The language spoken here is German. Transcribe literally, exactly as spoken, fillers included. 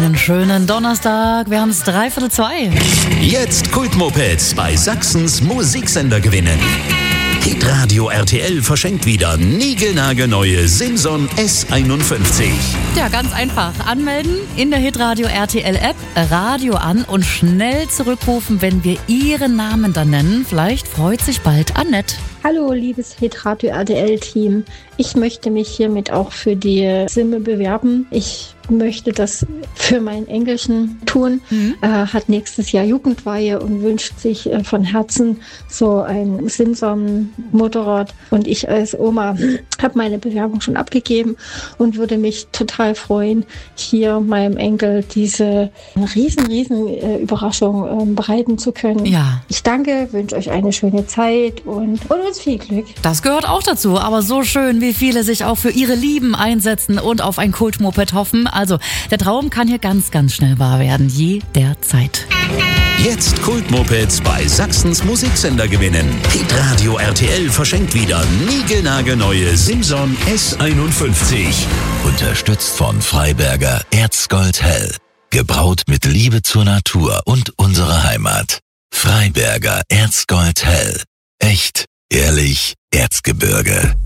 Einen schönen Donnerstag, wir haben es dreiviertel zwei. Jetzt Kultmopeds bei Sachsens Musiksender gewinnen. Hitradio R T L verschenkt wieder niegelnagelneue Simson S einundfünfzig. Ja, ganz einfach. Anmelden in der Hitradio R T L App, Radio an und schnell zurückrufen, wenn wir Ihren Namen dann nennen. Vielleicht freut sich bald Annette. Hallo, liebes Hitradio R T L-Team. Ich möchte mich hiermit auch für die Simme bewerben. Ich möchte das für mein Engelchen tun. Mhm. Er hat nächstes Jahr Jugendweihe und wünscht sich äh, von Herzen so ein Simson-Motorrad. Und ich als Oma habe meine Bewerbung schon abgegeben und würde mich total freuen, hier meinem Enkel diese riesen, riesen äh, Überraschung äh, bereiten zu können. Ja. Ich danke, wünsche euch eine schöne Zeit und, und uns viel Glück. Das gehört auch dazu, aber so schön, wie viele sich auch für ihre Lieben einsetzen und auf ein Kultmoped hoffen. Also, der Traum kann hier ganz, ganz schnell wahr werden. Jederzeit. Jetzt Kultmopeds bei Sachsens Musiksender gewinnen. Hitradio R T L verschenkt wieder niegelnagelneue Simson S einundfünfzig. Unterstützt von Freiberger Erzgold Hell. Gebraut mit Liebe zur Natur und unserer Heimat. Freiberger Erzgold Hell. Echt, ehrlich, Erzgebirge.